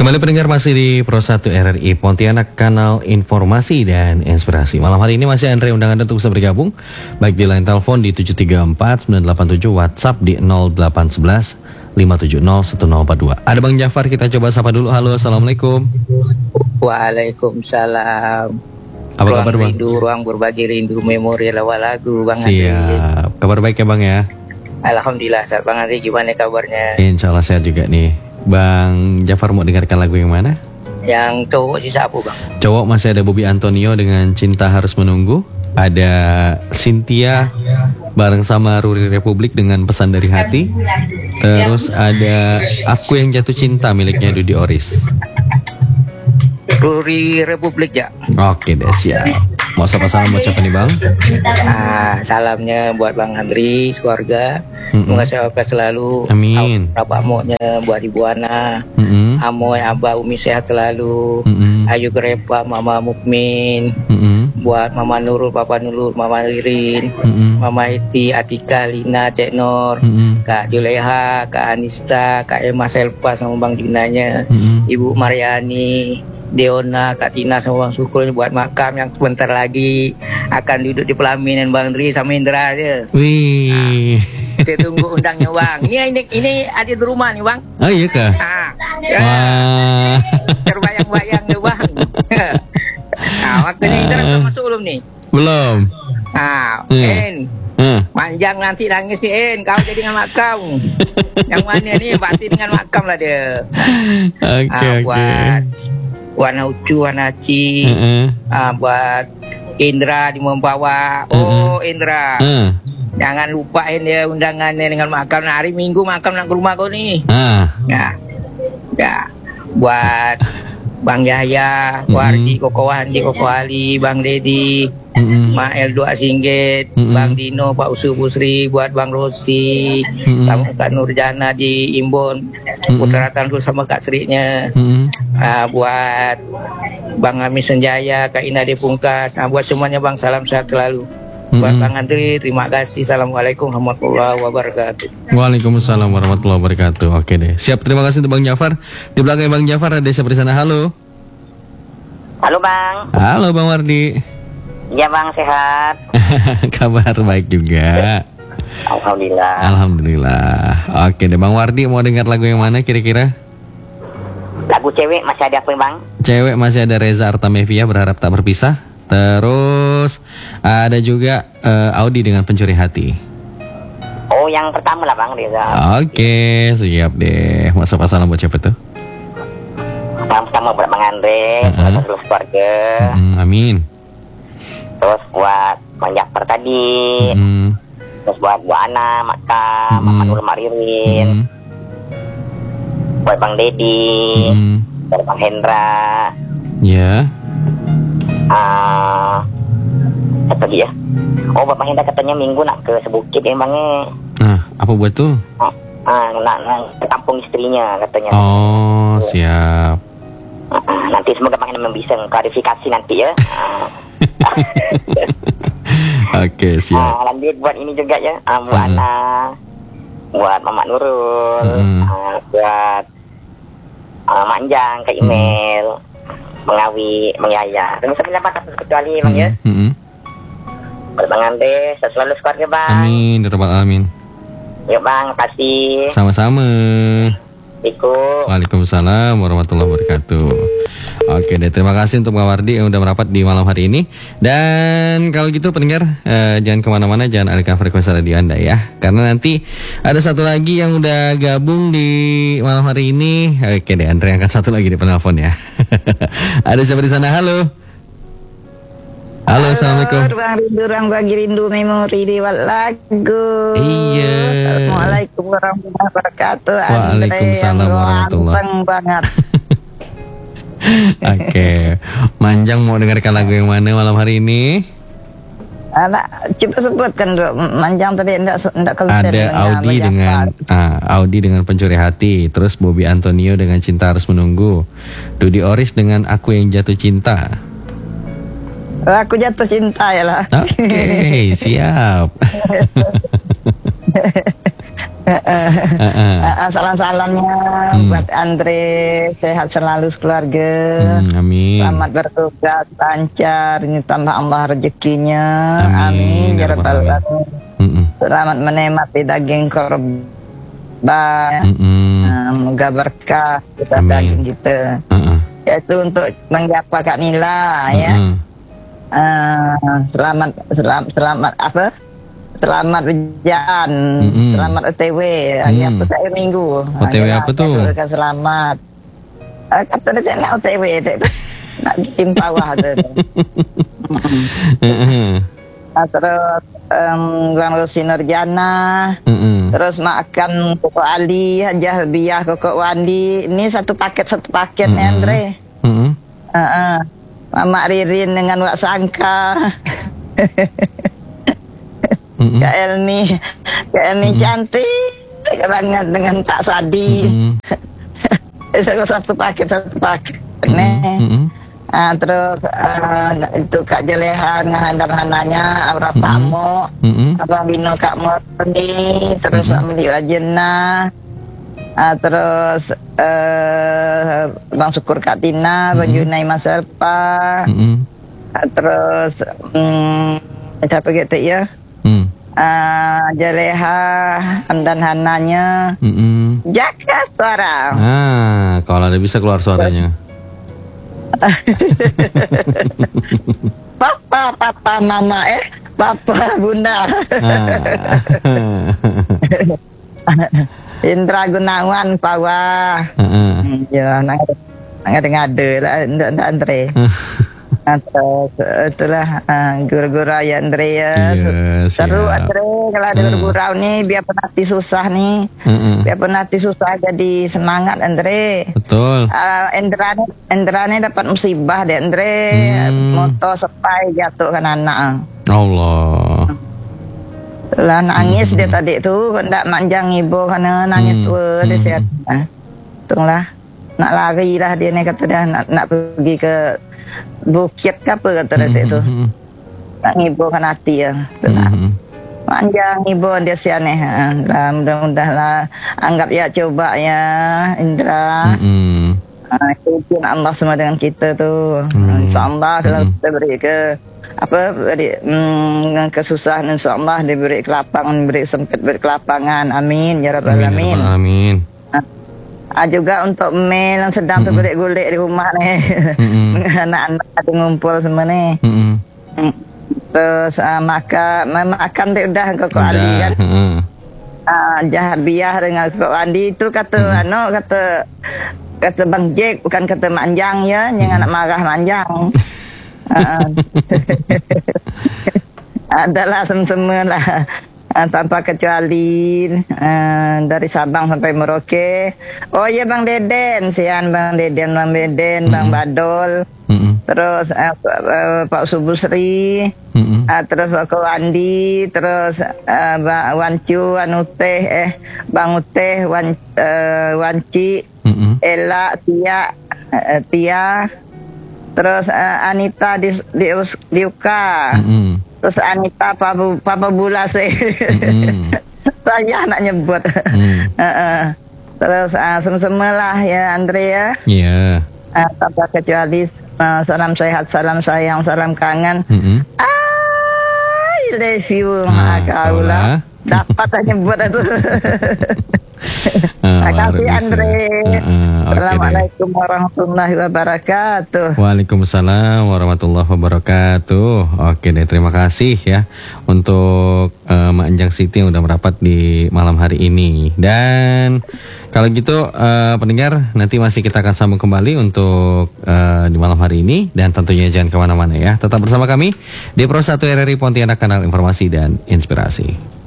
Kembali pendengar masih di Pro 1 RRI Pontianak, kanal informasi dan inspirasi. Malam hari ini masih Andre undang Anda untuk bisa bergabung, baik di line telepon di 734-987, WhatsApp di 0811 570 1042. Ada Bang Jafar, kita coba sapa dulu. Halo, Assalamualaikum. Waalaikumsalam. Apa kabar Bang? Ruang berbagi rindu, memori lawak lagu Bang Andri. Siap, kabar baik ya Bang ya? Alhamdulillah sehat. Bang Andri gimana kabarnya? Insya Allah sehat juga nih. Bang Jafar mau dengarkan lagu yang mana? Yang cowok sisa apa Bang? Cowok masih ada Bobby Antonio dengan Cinta Harus Menunggu. Ada Cynthia bareng sama Ruri Republik dengan Pesan Dari Hati. Terus ada Aku Yang Jatuh Cinta miliknya Dudy Oris. Ruri Republik ya. Oke deh, siap. Mau sapa salam buat siapa nih Bang? Salamnya buat Bang Andri, keluarga. Semoga sehat selalu. Amin. Bapak moknya buat Ibu Ana. Amoy, Abah, Umi sehat selalu. Ayu Grepa, Mama Mukmin. Buat Mama Nurul, Papa Nurul, Mama Lirin. Mama Iti, Atika, Lina, Cek Nur. Kak Juleha, Kak Anista, Kak Emma Selpa sama Bang Junanya. Ibu Mariani, Deona, Kak Tina sama Bang Sukul buat makam yang sebentar lagi akan duduk di pelaminan Bang Dri sama Indra aja. Wih. Kita tunggu undangnya Bang. Ini ada di rumah nih Bang. Oh iya kah? Wah. Terbayang-bayang nih Bang. Waktunya Indra udah masuk belum nih? Belum. En. Panjang nanti nangis nih En. Kau jadi dengan makam. Yang mana nih? Pasti dengan makam lah dia. Oke. Warna Ucu, Warna Ci, buat Indra di Membawa. Indra, jangan lupain ya undangannya dengan makan. Hari Minggu makan nak ke rumah kau nih. Ya, buat Bang Yahya, Wardi, Koko Wandi, Koko Ali, Bang Dedi, Mael Dua Singgit, Bang Dino, Pak Usu Busri, buat Bang Rosi, Kak Nurjana di Imbon, Putra Tanru sama Kak Sri-nya, buat Bang Amis Senjaya, Kak Ina di Pungkas, buat semuanya Bang, salam sehat selalu. Buat Bang Andri, terima kasih. Assalamualaikum warahmatullahi wabarakatuh. Waalaikumsalam warahmatullahi wabarakatuh. Oke deh, siap. Terima kasih untuk Bang Jafar. Di belakang Bang Jafar ada siapa di sana? Halo. Halo Bang. Halo Bang Wardi. Ya Bang, sehat. Kabar baik juga. Alhamdulillah. Alhamdulillah. Oke deh Bang Wardi, mau dengar lagu yang mana kira-kira? Lagu cewek masih ada apa Bang? Cewek masih ada Reza Artamevia, Berharap Tak Berpisah. Terus ada juga Audi dengan Pencuri Hati. Oh, yang pertama lah Bang Reza. Oke, siap deh. Mau sapa salam buat siapa tuh? Yang pertama buat Bang Andre, buat seluruh keluarga. Amin. Terus buat Bang Jafar tadi. Terus buat Bu Ana, Maka, Mama Nur Maririn. Buat Bang Dedi. Buat Bang Hendra. Ya. Apa dia? Oh, Bapak Hendra katanya minggu nak ke Sebukit emangnya. Apa buat tuh? Nak ke kampung istrinya katanya. Oh, siap. Nanti semoga Bang Hendra bisa klarifikasi nanti ya. Oke, siap. Lanjut buat ini juga ya, Bu Ana, buat Mama Nurul, buat Manjang ke email. Mengawi, mengyaya. Dan bisa dapat kecuali Bang ya. Buat Bang Andre, selalu keluarga Bang. Amin, ya rabbal alamin. Yuk Bang, kasih. Sama-sama. Waalaikumsalam warahmatullahi wabarakatuh. Oke deh, terima kasih untuk Bang Wardi yang udah merapat di malam hari ini. Dan kalau gitu pendengar, jangan kemana-mana, jangan alihkan frekuensi radio Anda ya. Karena nanti ada satu lagi yang udah gabung di malam hari ini. Oke deh, Andre angkat satu lagi di penelpon ya. Ada siapa di sana? Halo. Halo, assalamualaikum. Ruang bagi rindu, memori lewat lagu. Iya. Assalamualaikum warahmatullahi wabarakatuh. Waalaikumsalam warahmatullahi banget. Oke, Manjang mau dengarkan lagu yang mana malam hari ini? Coba sebutkan dulu. Manjang tadi enggak ada Audi dengan Audi dengan Pencuri Hati, terus Bobby Antonio dengan Cinta Harus Menunggu, Dudy Oris dengan Aku Yang Jatuh Cinta. Aku jatuh cinta ya lah. Oke, siap. Salam-salamnya buat Andre, sehat selalu keluarga. Amin. Selamat bertugas, lancar, ini tambah Allah rezekinya. Amin. Ya Rabbal Alamin. Selamat menikmati daging korban. Semoga berkah kita daging kita. Yaitu untuk menggapa Kak Nila ya. Selamat apa? Selamat Jan, selamat OTW, hari apa saya minggu. OTW apa tuh? Selamat. Kata dia nak OTW, nak bikin bawah tu. Terus Bang Rosi Nurjana, terus makan Koko Ali, Hajah Biah Koko Wandi. Ini satu paket nih Andre. Mama Ririn dengan Wak Sangka. Kak Elni cantik banget dengan Pak Sadi. Satu paket nih. Terus itu Kak Jeleha dengan handang-handangnya Aura Pamo, Abang Bino Kak Morni, terus Amili Rajena, terus Bang Syukur Kak Tina, Bang Junai Mas Serpa, terus siapa gitu ya? Jaleha dan Hananya jaga suara. Kalau ada bisa keluar suaranya. Papa mama papa bunda. Indra Gunawan Pawa. Ya ngade lah Andre. Itulah guru-guru ya Andrea. Seru Andre kalau ada guru-guru nih biar penati susah nih. Biar penati susah jadi semangat Andre. Betul. Endra nih dapat musibah deh Andre. Moto sepai jatuh kan anak. Allah. Lah nangis dia tadi tuh hendak manjang ibu karena nangis tuh dia siap. Tunglah nak lari lah dia nih kata dia nak pergi ke bukit ke apa kata dia tu. Nak ngiburkan hati ya. Panjang ngibur dia si aneh. Mudah-mudahan lah anggap ya coba ya Indra. Itu Allah semua dengan kita tu. InsyaAllah kalau kita beri kesusahan insyaAllah diberi kelapangan, beri sempit, beri kelapangan. Amin ya Rabbal Alamin. Amin. Juga untuk Mel yang sedang tergulik-gulik di rumah nih. Anak-anak ada ngumpul semua nih. Terus makan tu udah Koko Ali kan. Jahat biah dengan Koko Andi itu kata kata Bang Jack, bukan kata manjang ya, jangan nak marah manjang. Adalah semua lah. Tanpa kecuali dari Sabang sampai Merauke. Oh iya Bang Deden, sian Bang Deden, Bang Badol, terus Pak Subusri, terus Pak Wandi, terus Bang Wancu, Bang Uteh, Wanci, Ella, Tia, terus Anita di UK. Terus Anita Papa Bula saya nak nyebut. Terus semualah ya Andre ya. Iya. Tanpa kecuali salam sehat, salam sayang, salam kangen. I love you. Kaulah dapat nyebut itu. Terima kasih Andre. Assalamualaikum warahmatullahi wabarakatuh. Waalaikumsalam warahmatullahi wabarakatuh. Oke deh, terima kasih ya untuk Mak Enjang Siti yang udah merapat di malam hari ini. Dan kalau gitu pendengar, nanti masih kita akan sambung kembali untuk di malam hari ini. Dan tentunya jangan kemana-mana ya, tetap bersama kami di Pro 1 RRI Pontianak, kanal informasi dan inspirasi.